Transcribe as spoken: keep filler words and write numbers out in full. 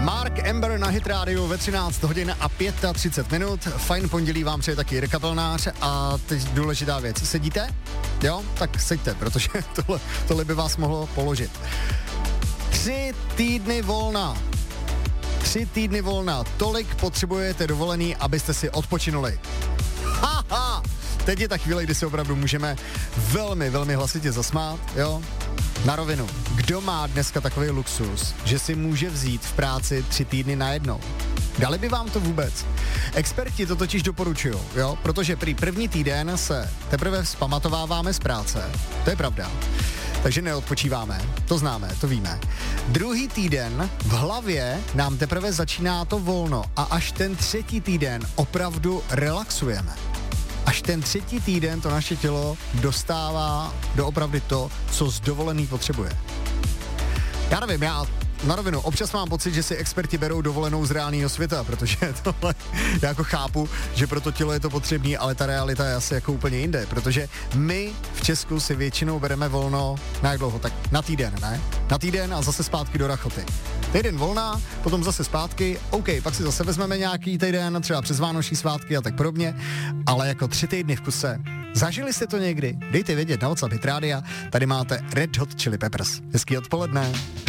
Mark Amber na Hit Radio ve třináct hodin a třicet pět minut. Fajn pondělí vám přeje taky Jirka Pelnář a teď důležitá věc. Sedíte? Jo? Tak seďte, protože tohle, tohle by vás mohlo položit. Tři týdny volna. Tři týdny volna. Tolik potřebujete dovolený, abyste si odpočinuli. Haha! Teď je ta chvíle, kdy si opravdu můžeme velmi, velmi hlasitě zasmát, jo? Na rovinu. Kdo má dneska takový luxus, že si může vzít v práci tři týdny najednou? Dali by vám to vůbec? Experti to totiž doporučují, jo? Protože prý první týden se teprve vzpamatováváme z práce. To je pravda. Takže neodpočíváme, to známe, to víme. Druhý týden v hlavě nám teprve začíná to volno a až ten třetí týden opravdu relaxujeme. Až ten třetí týden to naše tělo dostává doopravdy to, co z dovolený potřebuje. Já nevím, já na rovinu občas mám pocit, že si experti berou dovolenou z reálného světa, protože tohle já jako chápu, že pro to tělo je to potřebný, ale ta realita je asi jako úplně jinde, protože my v Česku si většinou bereme volno na jak dlouho, tak na týden, ne? Na týden a zase zpátky do rachoty. Týden volná, potom zase zpátky, OK, pak si zase vezmeme nějaký týden, třeba přes vánoční svátky a tak podobně, ale jako tři týdny v kuse. Zažili jste to někdy? Dejte vědět na WhatsApp Hit Rádia, tady máte Red Hot Chili Peppers. Hezký odpoledne.